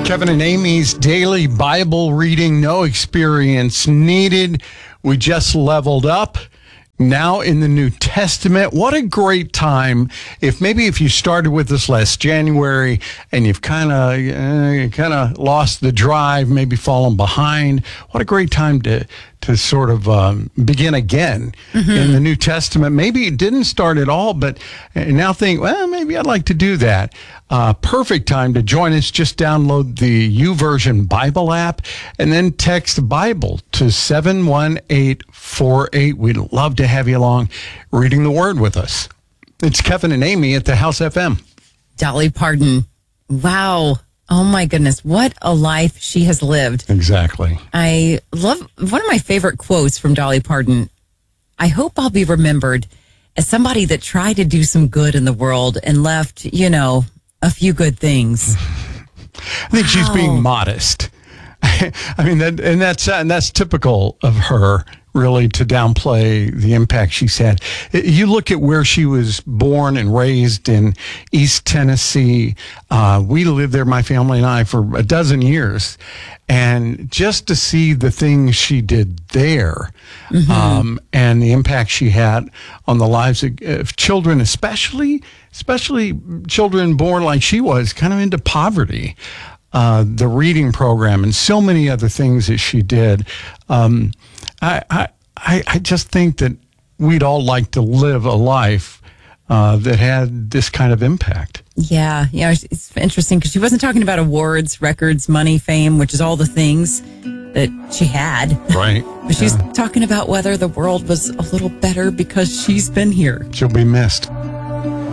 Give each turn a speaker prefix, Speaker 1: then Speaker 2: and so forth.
Speaker 1: Kevin and Amy's daily Bible reading, no experience needed. We just leveled up. Now in the New Testament. What a great time. If you started with us last January and you've kind of lost the drive, maybe fallen behind, what a great time to sort of begin again in the New Testament. Maybe you didn't start at all, but now think, well, maybe I'd like to do that. Perfect time to join us. Just download the YouVersion Bible app and then text Bible to 71848. We'd love to have you along reading the Word with us. It's Kevin and Amy at the House FM.
Speaker 2: Dolly Parton. Wow. Oh my goodness. What a life she has lived.
Speaker 1: Exactly.
Speaker 2: I love one of my favorite quotes from Dolly Parton. I hope I'll be remembered as somebody that tried to do some good in the world and left, a few good things.
Speaker 1: I think she's being modest. I mean, that's typical of her, really, to downplay the impact she's had. You look at where she was born and raised in East Tennessee. We lived there, my family and I, for a dozen years. And just to see the things she did there, and the impact she had on the lives of children, especially children born like she was, kind of into poverty. The reading program and so many other things that she did. I just think that we'd all like to live a life that had this kind of impact.
Speaker 2: Yeah, it's interesting because she wasn't talking about awards, records, money, fame, which is all the things that she had.
Speaker 1: Right.
Speaker 2: But she's talking about whether the world was a little better because she's been here.
Speaker 1: She'll be missed.